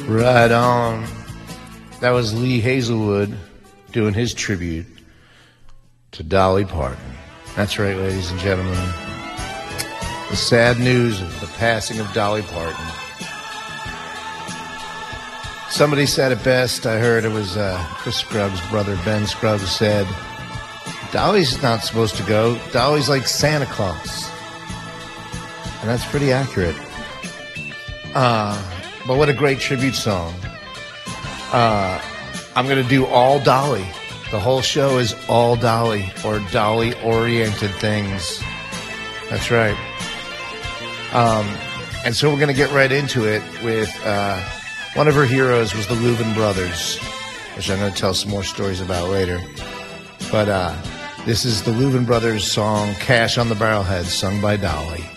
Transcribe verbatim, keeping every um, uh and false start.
Right on. That was Lee Hazelwood doing his tribute to Dolly Parton. That's right, ladies and gentlemen. The sad news of the passing of Dolly Parton. Somebody said it best. I heard it was uh, Chris Scruggs' brother, Ben Scruggs, said, Dolly's not supposed to go. Dolly's like Santa Claus. And that's pretty accurate. Uh, but what a great tribute song. Uh, I'm going to do all Dolly. The whole show is all Dolly or Dolly-oriented things. That's right. Um, and so we're going to get right into it with uh, one of her heroes was the Louvin Brothers, which I'm going to tell some more stories about later. But uh, this is the Louvin Brothers song, Cash on the Barrelhead, sung by Dolly.